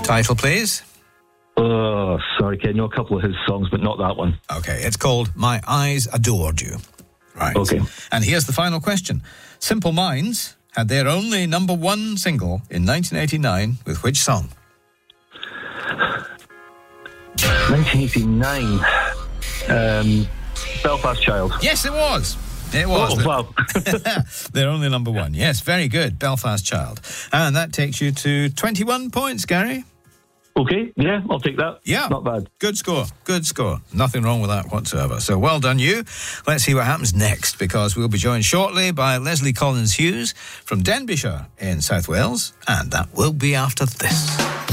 Title, please. Oh, sorry, Ken. I know a couple of his songs, but not that one. Okay, it's called My Eyes Adored You. Right. Okay. And here's the final question. Simple Minds had their only number one single in 1989 with which song? 1989. Belfast Child. Yes, it was. It was. Oh, wow. Their only number one. Yes, very good. Belfast Child. And that takes you to 21 points, Gary. Okay, yeah, I'll take that. Yeah. Not bad. Good score. Good score. Nothing wrong with that whatsoever. So well done, you. Let's see what happens next, because we'll be joined shortly by Leslie Collins Hughes from Denbighshire in South Wales, and that will be after this.